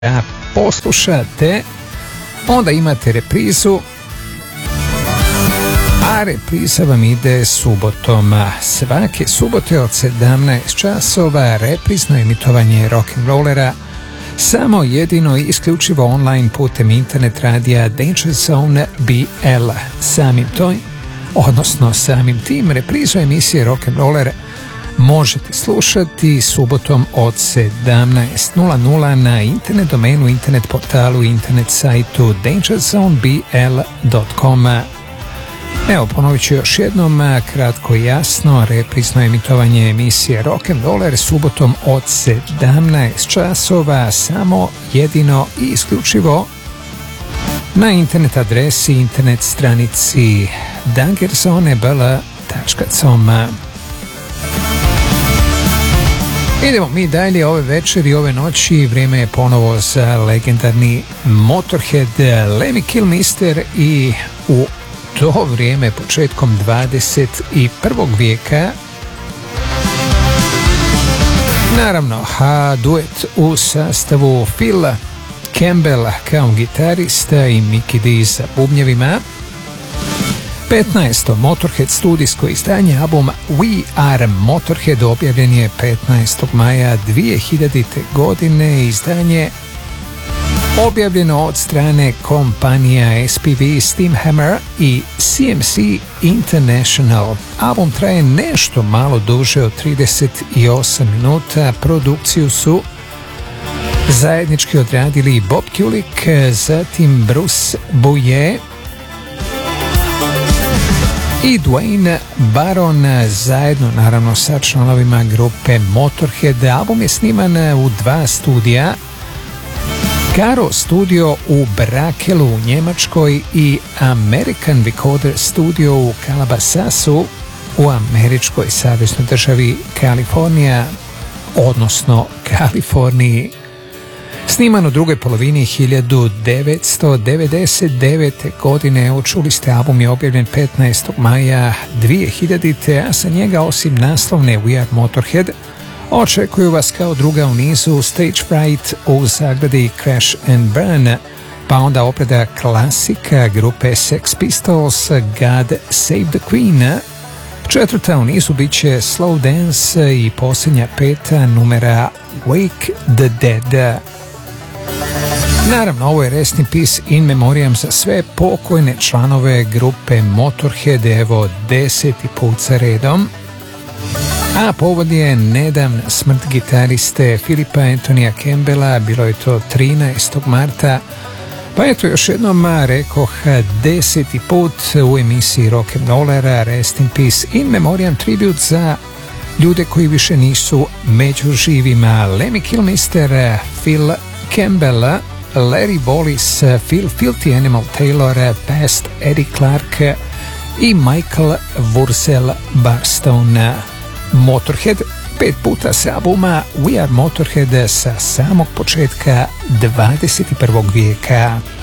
poslušate, onda imate reprizu, a repriza vam ide subotom. Svake subote od 17 časova reprizno emitovanje rock'n'rollera, samo jedino i isključivo online putem internet radija Danger Zone BL. Samim tim reprizu emisije rock'n'roller možete slušati subotom od 17:00 na internet domenu, internet portalu, internet sajtu dangerzonebl.com. Evo, ponovit ću još jednom, kratko i jasno, reprizno emitovanje emisije rock'n'roller subotom od 17 časova, samo jedino i isključivo na internet adresi, internet stranici dangerzonebl.com. Idemo mi dalje ove večeri, ove noći, vrijeme je ponovo za legendarni Motorhead, Lemmy Kilmister, i u to vrijeme, početkom 21. vijeka, naravno, duet u sastavu Phil Campbell kao gitarista i Mikkey D sa bubnjevima. 15. Motorhead studijsko izdanje, album We Are Motorhead, objavljen je 15. maja 2000. godine. Izdanje objavljeno od strane kompanija SPV, Steamhammer i CMC International. Album traje nešto malo duže od 38 minuta. Produkciju su zajednički odradili Bob Kulick, zatim Bruce Bouye i Dwayne Baron, zajedno naravno sa članovima grupe Motorhead. Album je sniman u 2 studija, Caro studio u Brakelu u Njemačkoj i American Recorder studio u Calabasasu u američkoj saveznoj državi Kalifornija, odnosno Kaliforniji. Sniman u drugoj polovini 1999. godine. Čuli ste, album je objavljen 15. maja 2000. a sa njega, osim naslovne We Are Motorhead, očekuju vas kao druga u nizu Stage Fright u zagradi Crash and Burn, pa onda opreda klasika grupe Sex Pistols, God Save the Queen. Četvrta u nizu bit će Slow Dance i posljednja 5. numera Wake the Dead. Naravno, ovo je Rest in Peace in Memoriam za sve pokojne članove grupe Motorhead, evo 10. put za redom. A povod je nedavna smrt gitariste Philipa Anthonyja Campbella, bilo je to 13. marta. Pa eto, još jednom rekoh 10. put u emisiji rock'n'rollera Rest in Peace in Memoriam, tribut za ljude koji više nisu među živima. Lemmy Kilmister, Phil Campbell, Larry Wallis, Phil Filthy Animal Taylor, Past Eddie Clark i Michael Wurzel Barstone. Motorhead 5 puta sa albuma We Are Motorhead sa samog početka 21. vijeka.